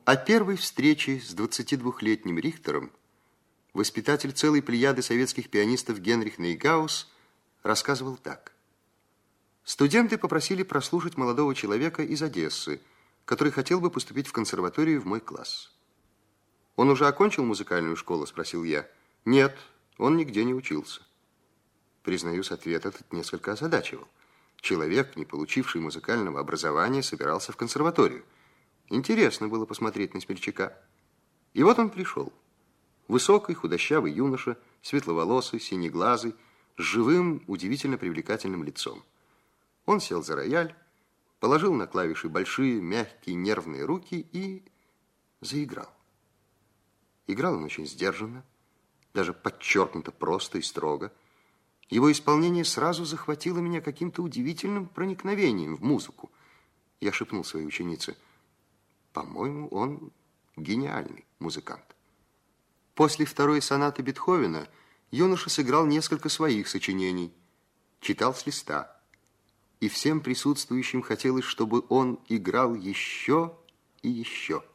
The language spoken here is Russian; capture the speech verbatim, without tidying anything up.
О первой встрече с двадцатидвухлетним Рихтером воспитатель целой плеяды советских пианистов Генрих Нейгаус рассказывал так. Студенты попросили прослушать молодого человека из Одессы, который хотел бы поступить в консерваторию в мой класс. «Он уже окончил музыкальную школу?» – спросил я. «Нет, он нигде не учился». Признаюсь, ответ этот несколько озадачивал. Человек, не получивший музыкального образования, собирался в консерваторию. Интересно было посмотреть на смельчака. И вот он пришел. Высокий, худощавый юноша, светловолосый, синеглазый, с живым, удивительно привлекательным лицом. Он сел за рояль, положил на клавиши большие, мягкие, нервные руки и заиграл. Играл он очень сдержанно, даже подчеркнуто просто и строго. Его исполнение сразу захватило меня каким-то удивительным проникновением в музыку. Я шепнул своей ученице: «По-моему, он гениальный музыкант». После второй сонаты Бетховена юноша сыграл несколько своих сочинений, читал с листа. И всем присутствующим хотелось, чтобы он играл еще и еще.